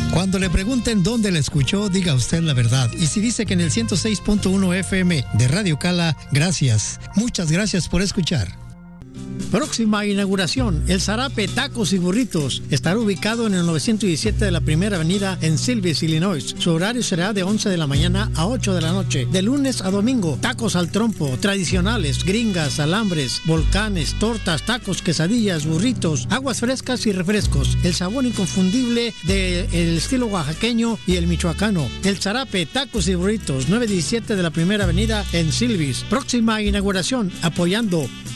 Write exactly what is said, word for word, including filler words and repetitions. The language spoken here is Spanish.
Cuando le pregunten dónde la escuchó, diga usted la verdad. Y si dice que en el ciento seis punto uno F M de Radio Cala, gracias. Muchas gracias por escuchar. Próxima inauguración, el Zarape Tacos y Burritos. Estará ubicado en el novecientos diecisiete de la Primera Avenida en Silvis, Illinois. Su horario será de once de la mañana a ocho de la noche, de lunes a domingo. Tacos al trompo, tradicionales, gringas, alambres, volcanes, tortas, tacos, quesadillas, burritos, aguas frescas y refrescos. El sabor inconfundible del estilo oaxaqueño y el michoacano. El Zarape Tacos y Burritos, novecientos diecisiete de la Primera Avenida en Silvis. Próxima inauguración, apoyando